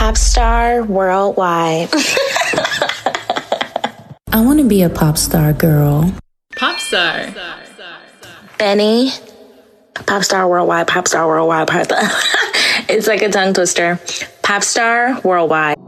Pop star worldwide. I want to be a pop star girl. Pop star. Benny. Pop star worldwide, pop star worldwide, pop star. It's like a tongue twister. Pop star worldwide.